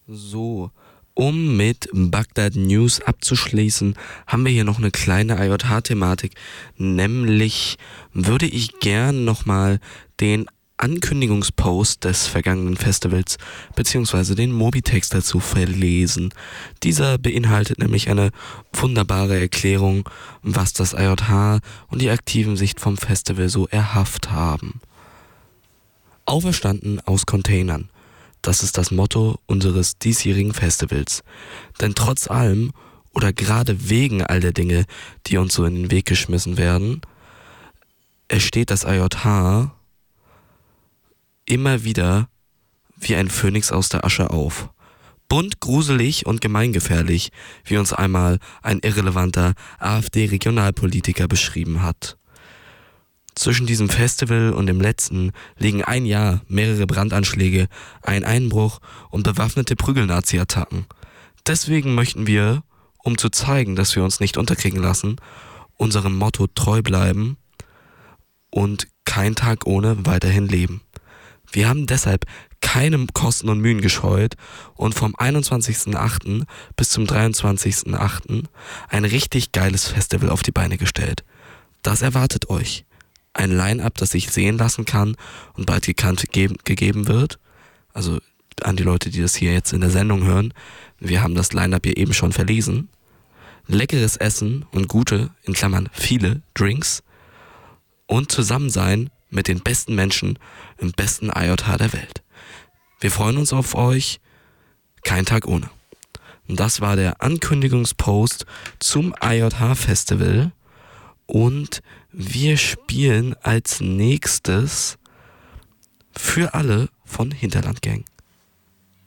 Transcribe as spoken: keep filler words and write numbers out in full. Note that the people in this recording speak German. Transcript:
So, um mit Bagdad News abzuschließen, haben wir hier noch eine kleine I J H-Thematik. Nämlich würde ich gern nochmal den Ankündigungspost des vergangenen Festivals beziehungsweise den Mobitext dazu verlesen. Dieser beinhaltet nämlich eine wunderbare Erklärung, was das I J H und die aktiven Sicht vom Festival so erhafft haben. Auferstanden aus Containern. Das ist das Motto unseres diesjährigen Festivals. Denn trotz allem oder gerade wegen all der Dinge, die uns so in den Weg geschmissen werden, ersteht das I J H immer wieder wie ein Phönix aus der Asche auf. Bunt, gruselig und gemeingefährlich, wie uns einmal ein irrelevanter AfD-Regionalpolitiker beschrieben hat. Zwischen diesem Festival und dem letzten liegen ein Jahr, mehrere Brandanschläge, ein Einbruch und bewaffnete Prügel-Nazi-Attacken. Deswegen möchten wir, um zu zeigen, dass wir uns nicht unterkriegen lassen, unserem Motto treu bleiben und kein Tag ohne weiterhin leben. Wir haben deshalb keine Kosten und Mühen gescheut und vom einundzwanzigsten achten bis zum dreiundzwanzigsten achten ein richtig geiles Festival auf die Beine gestellt. Das erwartet euch. Ein Line-Up, das sich sehen lassen kann und bald gekannt ge- gegeben wird. Also an die Leute, die das hier jetzt in der Sendung hören. Wir haben das Line-Up hier eben schon verlesen. Leckeres Essen und gute, in Klammern viele Drinks. Und Zusammensein mit den besten Menschen im besten I J H der Welt. Wir freuen uns auf euch. Kein Tag ohne. Und das war der Ankündigungspost zum I J H-Festival. Und wir spielen als nächstes Für alle von Hinterland Gang.